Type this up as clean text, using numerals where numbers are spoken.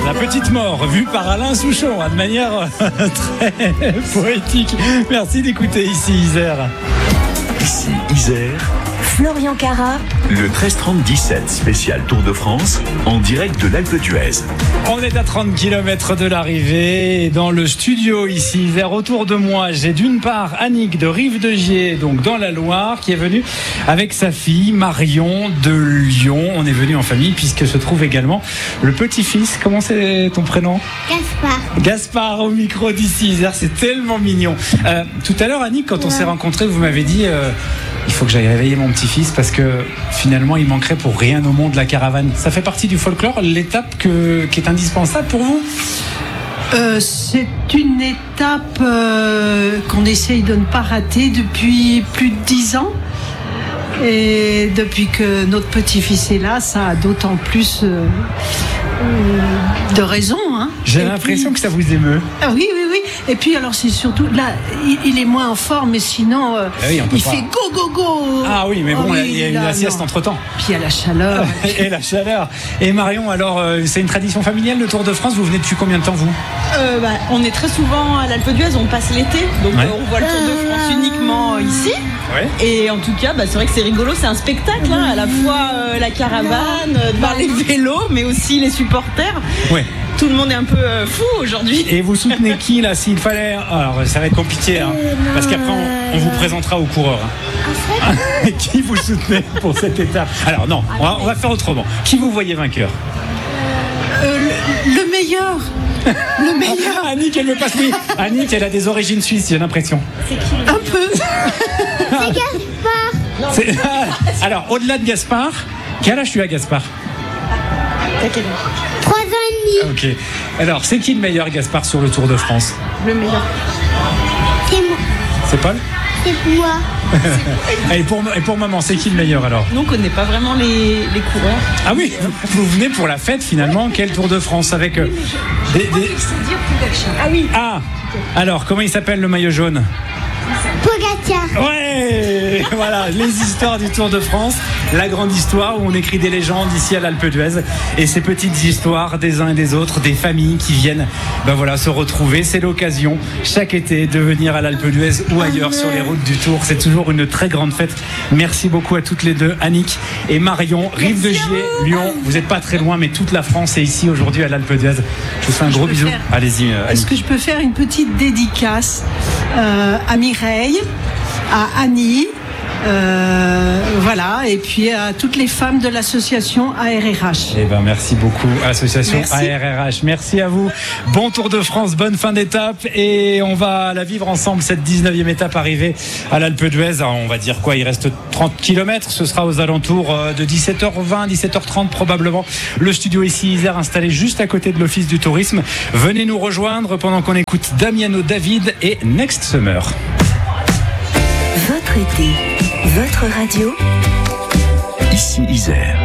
La petite mort, vue par Alain Souchon, de manière très poétique. Merci d'écouter ici Isère. Ici Isère. Florian Carat. Le 13-30-17 spécial Tour de France en direct de l'Alpe d'Huez. On est à 30 km de l'arrivée dans le studio ici Isère. Autour de moi, j'ai d'une part Annick de Rive-de-Gier, donc dans la Loire, qui est venue avec sa fille Marion de Lyon. On est venu en famille puisque se trouve également le petit-fils. Comment c'est ton prénom ? Gaspard. Gaspard au micro d'ici Isère, c'est tellement mignon. Tout à l'heure Annick, quand on s'est rencontrés, vous m'avez dit il faut que j'aille réveiller mon petit-fils parce que finalement il manquerait pour rien au monde la caravane. Ça fait partie du folklore, l'étape qui est indispensable pour vous ? C'est une étape qu'on essaye de ne pas rater depuis plus de 10 ans. Et depuis que notre petit-fils est là, ça a d'autant plus de raisons. Hein. J'ai l'impression que ça vous émeut. Ah oui. Et puis alors c'est surtout, là, il est moins en forme, mais sinon, il fait go. Ah oui, mais bon, il y a eu la sieste entre-temps. Puis il y a la chaleur. Et la chaleur. Et Marion, alors, c'est une tradition familiale, le Tour de France. Vous venez depuis combien de temps, vous ? On est très souvent à l'Alpe d'Huez, on passe l'été, donc on voit le Tour de France uniquement ici. Ouais. Et en tout cas, c'est vrai que c'est rigolo, c'est un spectacle, hein, à la fois la caravane, de voir les vélos, mais aussi les supporters. Ouais. Tout le monde est un peu fou aujourd'hui. Et vous soutenez qui là, s'il fallait ? Alors ça va être compliqué, hein, parce qu'après on vous présentera aux coureurs. Hein. Qui vous soutenez pour cette étape ? Alors non, on va faire autrement. Qui vous voyez vainqueur ? Le meilleur. Le meilleur. Annick, elle me passe. Oui, Annick, elle a des origines suisses, j'ai l'impression. C'est qui ? Un peu. C'est Gaspard. Alors, au-delà de Gaspard, quel âge tu as, Gaspard ? T'as quel âge ? 3 ans et demi. Ok. Alors, c'est qui le meilleur, Gaspard, sur le Tour de France ? Le meilleur. C'est moi. C'est Paul ? C'est moi. Et pour maman, c'est qui le meilleur alors ? Nous, on ne connaît pas vraiment les coureurs. Ah oui, vous venez pour la fête finalement. Quel Tour de France avec des... Ah oui. Ah, alors comment il s'appelle le maillot jaune ? Pogacar. Ouais, voilà, les histoires du Tour de France, la grande histoire où on écrit des légendes ici à l'Alpe d'Huez et ces petites histoires des uns et des autres, des familles qui viennent se retrouver. C'est l'occasion chaque été de venir à l'Alpe d'Huez ou ailleurs sur les routes du Tour. C'est toujours une très grande fête. Merci beaucoup à toutes les deux, Annick et Marion. Rive-de-Gier, Lyon, vous n'êtes pas très loin, mais toute la France est ici aujourd'hui à l'Alpe d'Huez. Je vous fais un gros bisou. Allez-y, Annick. Est-ce que je peux faire une petite dédicace à Mireille, à Annie, et puis à toutes les femmes de l'association ARRH. Merci beaucoup, association Merci. ARRH. Merci à vous. Bon Tour de France, bonne fin d'étape et on va la vivre ensemble, cette 19e étape arrivée à l'Alpe d'Huez. Alors, on va dire quoi ? Il reste 30 km, ce sera aux alentours de 17h20, 17h30 probablement. Le studio ici, Isère, installé juste à côté de l'Office du Tourisme. Venez nous rejoindre pendant qu'on écoute Damiano David et Next Summer. Votre été, votre radio. Ici Isère.